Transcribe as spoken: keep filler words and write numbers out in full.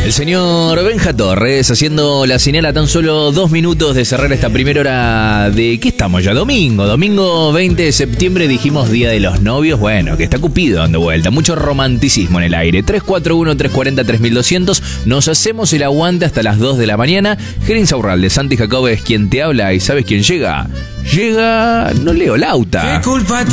El señor Benja Torres haciendo la señal a tan solo dos minutos de cerrar esta primera hora de... ¿Qué estamos ya? Domingo, domingo veinte de septiembre, dijimos Día de los Novios. Bueno, que está Cupido dando vuelta, mucho romanticismo en el aire. tres cuatro uno, tres cuatro cero, tres mil doscientos, nos hacemos el aguante hasta las dos de la mañana. Gerin Saurralde, Santi Jacob es quien te habla y ¿sabes quién llega? Llega... no Leo Lauta. ¿Qué culpa